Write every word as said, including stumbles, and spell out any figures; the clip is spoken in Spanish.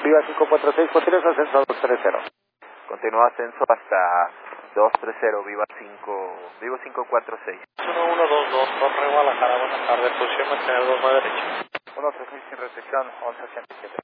Viva cinco cuatro seis, continúa ascenso a dos tres cero. Continúa ascenso hasta dos tres cero, Viva cinco, Vivo cinco cuatro seis. uno uno dos dos, Torre Guadalajara, buenas tardes, posición mantener dos nueve derecha. uno tres seis sin restricción, once ochenta y siete.